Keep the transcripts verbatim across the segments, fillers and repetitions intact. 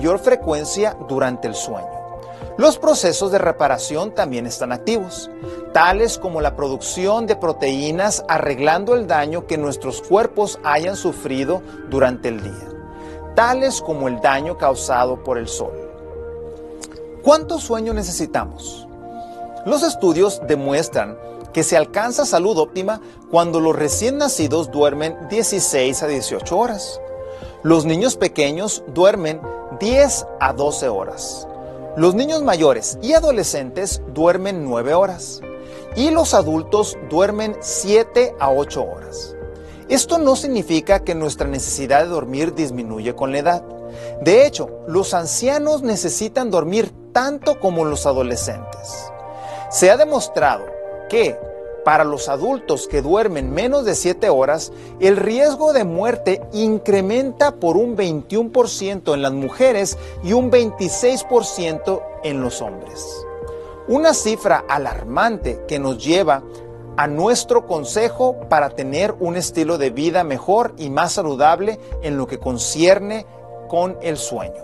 mayor frecuencia durante el sueño. Los procesos de reparación también están activos, tales como la producción de proteínas arreglando el daño que nuestros cuerpos hayan sufrido durante el día, tales como el daño causado por el sol. ¿Cuánto sueño necesitamos? Los estudios demuestran que se alcanza salud óptima cuando los recién nacidos duermen dieciséis a dieciocho horas. Los niños pequeños duermen diez a doce horas. Los niños mayores y adolescentes duermen nueve horas. Y los adultos duermen siete a ocho horas. Esto no significa que nuestra necesidad de dormir disminuye con la edad. De hecho, los ancianos necesitan dormir tanto como los adolescentes. Se ha demostrado que para los adultos que duermen menos de siete horas, el riesgo de muerte incrementa por un veintiuno por ciento en las mujeres y un veintiséis por ciento en los hombres. Una cifra alarmante que nos lleva a nuestro consejo para tener un estilo de vida mejor y más saludable en lo que concierne con el sueño.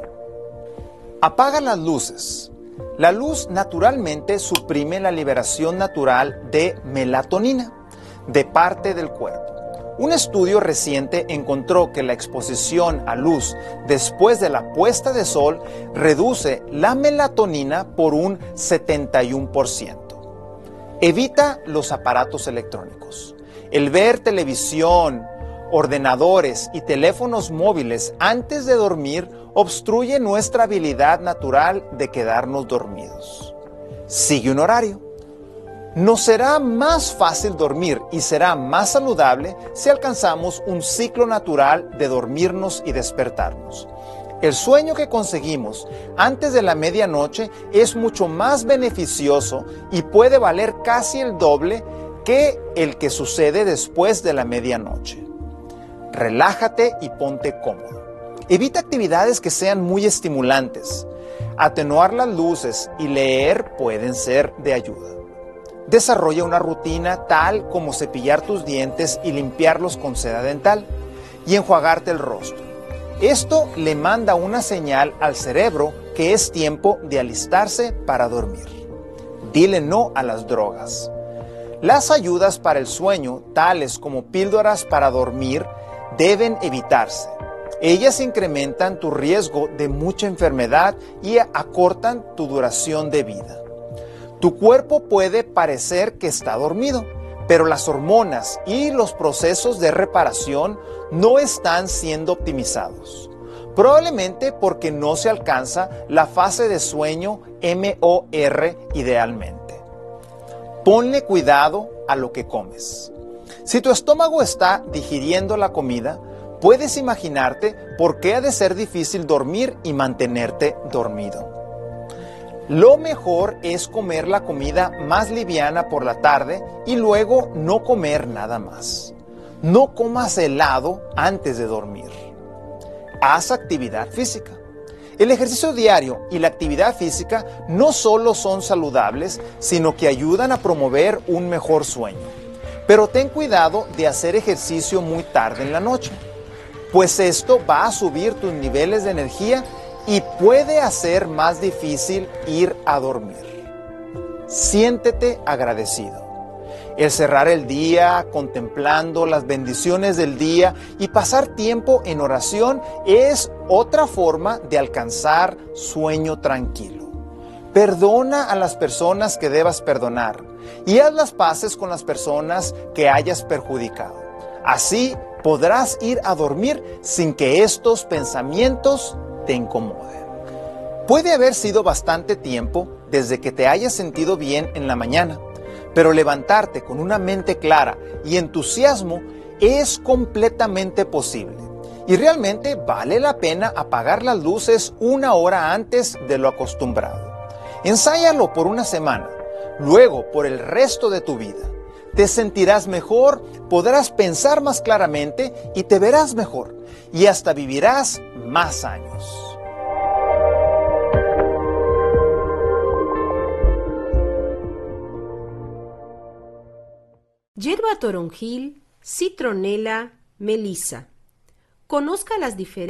Apaga las luces. La luz naturalmente suprime la liberación natural de melatonina de parte del cuerpo. Un estudio reciente encontró que la exposición a luz después de la puesta de sol reduce la melatonina por un setenta y uno por ciento. Evita los aparatos electrónicos. El ver televisión, ordenadores y teléfonos móviles antes de dormir obstruye nuestra habilidad natural de quedarnos dormidos. Sigue un horario. Nos será más fácil dormir y será más saludable si alcanzamos un ciclo natural de dormirnos y despertarnos. El sueño que conseguimos antes de la medianoche es mucho más beneficioso y puede valer casi el doble que el que sucede después de la medianoche. Relájate y ponte cómodo. Evita actividades que sean muy estimulantes. Atenuar las luces y leer pueden ser de ayuda. Desarrolla una rutina tal como cepillar tus dientes y limpiarlos con seda dental y enjuagarte el rostro. Esto le manda una señal al cerebro que es tiempo de alistarse para dormir. Dile no a las drogas. Las ayudas para el sueño, tales como píldoras para dormir, deben evitarse. Ellas incrementan tu riesgo de mucha enfermedad y acortan tu duración de vida. Tu cuerpo puede parecer que está dormido, pero las hormonas y los procesos de reparación no están siendo optimizados. Probablemente porque no se alcanza la fase de sueño M O R idealmente. Ponle cuidado a lo que comes. Si tu estómago está digiriendo la comida, puedes imaginarte por qué ha de ser difícil dormir y mantenerte dormido. Lo mejor es comer la comida más liviana por la tarde y luego no comer nada más. No comas helado antes de dormir. Haz actividad física. El ejercicio diario y la actividad física no solo son saludables, sino que ayudan a promover un mejor sueño. Pero ten cuidado de hacer ejercicio muy tarde en la noche, pues esto va a subir tus niveles de energía y puede hacer más difícil ir a dormir. Siéntete agradecido. El cerrar el día contemplando las bendiciones del día y pasar tiempo en oración es otra forma de alcanzar sueño tranquilo. Perdona a las personas que debas perdonar y haz las paces con las personas que hayas perjudicado. Así podrás ir a dormir sin que estos pensamientos te incomoden. Puede haber sido bastante tiempo desde que te hayas sentido bien en la mañana, pero levantarte con una mente clara y entusiasmo es completamente posible. Y realmente vale la pena apagar las luces una hora antes de lo acostumbrado. Ensáyalo por una semana, luego por el resto de tu vida. Te sentirás mejor, podrás pensar más claramente y te verás mejor. Y hasta vivirás más años. Hierba toronjil, citronela, melisa. Conozca las diferencias